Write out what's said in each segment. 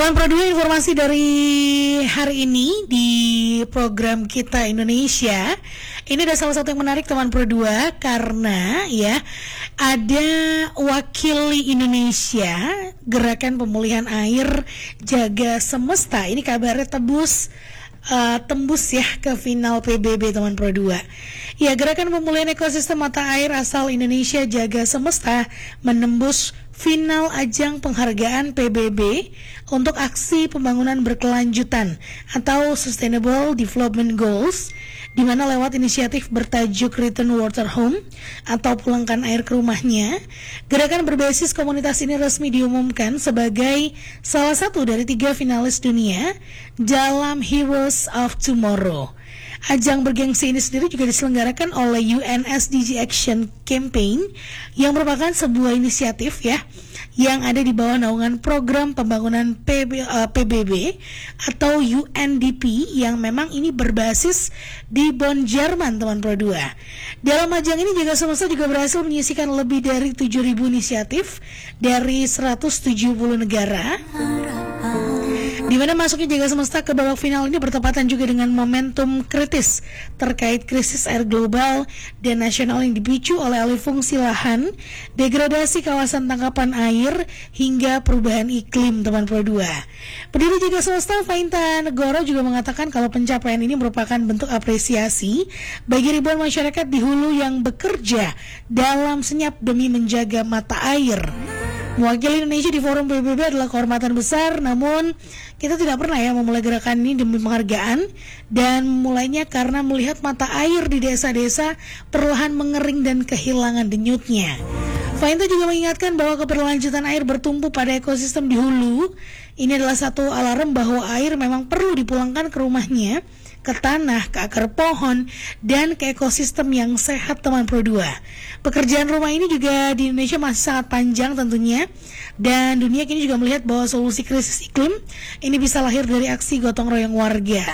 Teman Pro 2, informasi dari hari ini di program Kita Indonesia. Ini ada salah satu yang menarik teman Pro 2 karena ya ada wakili Indonesia Gerakan Pemulihan Air Jaga Semesta. Ini kabarnya tembus ya ke final PBB teman Pro 2. Ya, Gerakan Pemulihan Ekosistem Mata Air asal Indonesia Jaga Semesta menembus final ajang penghargaan PBB untuk aksi pembangunan berkelanjutan atau Sustainable Development Goals, di mana lewat inisiatif bertajuk Return Water Home atau pulangkan air ke rumahnya, gerakan berbasis komunitas ini resmi diumumkan sebagai salah satu dari 3 finalis dunia dalam Heroes of Tomorrow. Ajang bergengsi ini sendiri juga diselenggarakan oleh UN SDG Action Campaign yang merupakan sebuah inisiatif ya yang ada di bawah naungan program pembangunan PBB atau UNDP yang memang ini berbasis di Bonn, Jerman teman Pro 2. Dalam ajang ini Jaga Semesta juga berhasil menyisikan lebih dari 7.000 inisiatif dari 170 negara, di mana masuknya Jaga Semesta ke babak final ini bertepatan juga dengan momentum kritis terkait krisis air global dan nasional yang dipicu oleh alih fungsi lahan, degradasi kawasan tangkapan air, hingga perubahan iklim teman Pro 2. Pendiri Jaga Semesta Fainta Negoro juga mengatakan kalau pencapaian ini merupakan bentuk apresiasi bagi ribuan masyarakat di hulu yang bekerja dalam senyap demi menjaga mata air. Mewakili Indonesia di forum PBB adalah kehormatan besar, namun kita tidak pernah ya memulai gerakan ini demi penghargaan, dan mulainya karena melihat mata air di desa-desa perlahan mengering dan kehilangan denyutnya. Fainta juga mengingatkan bahwa keberlanjutan air bertumpu pada ekosistem di hulu ini adalah satu alarm bahwa air memang perlu dipulangkan ke rumahnya, ke tanah, ke akar pohon, dan ke ekosistem yang sehat teman Pro 2. Pekerjaan rumah ini juga di Indonesia masih sangat panjang tentunya, dan dunia kini juga melihat bahwa solusi krisis iklim ini bisa lahir dari aksi gotong royong warga.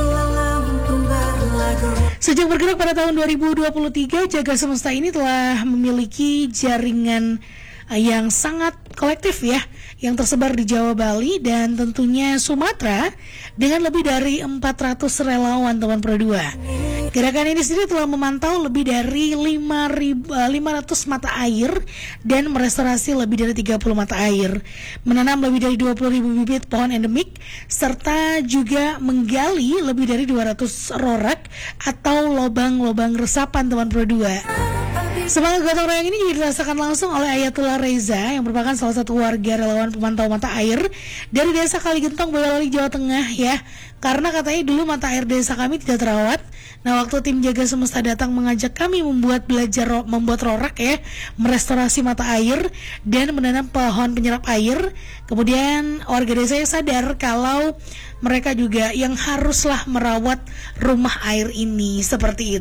Sejak bergerak pada tahun 2023, Jaga Semesta ini telah memiliki jaringan yang sangat kolektif ya, yang tersebar di Jawa, Bali, dan tentunya Sumatera dengan lebih dari 400 relawan teman Pro 2. Gerakan ini sendiri telah memantau lebih dari 500 mata air dan merestorasi lebih dari 30 mata air, menanam lebih dari 20.000 bibit pohon endemik, serta juga menggali lebih dari 200 rorak atau lobang-lobang resapan teman Pro 2. Semangat gotong royong ini juga dirasakan langsung oleh Ayatullah Reza yang merupakan salah satu warga relawan pemantau mata air dari desa Kaligentong, Boyolali, Jawa Tengah ya. Karena katanya dulu mata air desa kami tidak terawat. Nah, waktu tim Jaga Semesta datang mengajak kami membuat rorak ya, merestorasi mata air dan menanam pohon penyerap air. Kemudian warga desa yang sadar kalau mereka juga yang haruslah merawat rumah air ini seperti itu.